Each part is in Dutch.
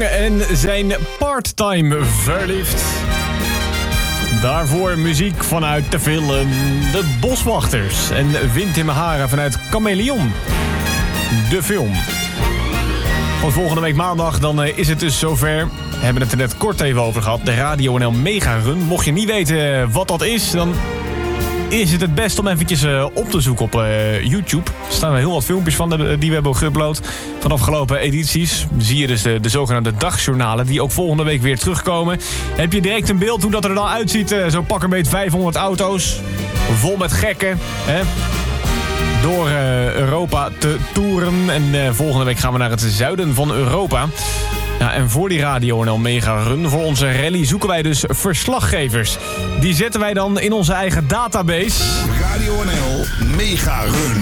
en zijn Part-Time Verliefd. Daarvoor muziek vanuit de film De Boswachters en Wind in mijn haren vanuit Chameleon, de film. Van volgende week maandag dan is het dus zover. We hebben het er net kort even over gehad. De Radio NL Mega Run. Mocht je niet weten wat dat is, dan is het best om eventjes op te zoeken op YouTube. Er staan er heel wat filmpjes van die we hebben geüpload van afgelopen edities. Zie je dus de zogenaamde dagjournalen die ook volgende week weer terugkomen. Heb je direct een beeld hoe dat er dan uitziet. Zo pak een beetje 500 auto's. Vol met gekken. Hè? Door Europa te toeren. En volgende week gaan we naar het zuiden van Europa. Ja, en voor die Radio NL Mega Run, voor onze rally, zoeken wij dus verslaggevers. Die zetten wij dan in onze eigen database. Radio NL Mega Run.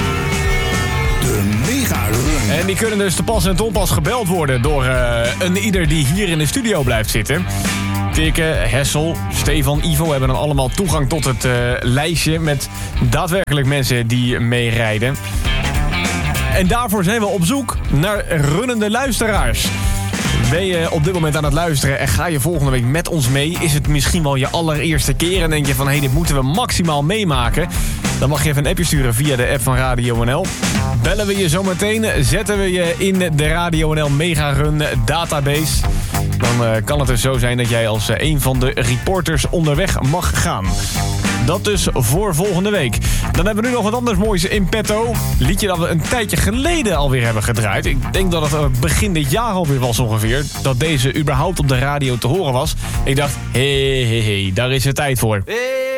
De Mega Run. En die kunnen dus te pas en te onpas gebeld worden door een ieder die hier in de studio blijft zitten. Tikke, Hessel, Stefan, Ivo hebben dan allemaal toegang tot het lijstje met daadwerkelijk mensen die meerijden. En daarvoor zijn we op zoek naar runnende luisteraars. Ben je op dit moment aan het luisteren en ga je volgende week met ons mee? Is het misschien wel je allereerste keer en denk je van hey, dit moeten we maximaal meemaken? Dan mag je even een appje sturen via de app van Radio NL. Bellen we je zometeen, zetten we je in de Radio NL Mega Run database. Dan kan het dus zo zijn dat jij als een van de reporters onderweg mag gaan. Dat dus voor volgende week. Dan hebben we nu nog wat anders moois in petto. Liedje dat we een tijdje geleden alweer hebben gedraaid. Ik denk dat het begin dit jaar alweer was ongeveer. Dat deze überhaupt op de radio te horen was. Ik dacht, hé, daar is het tijd voor.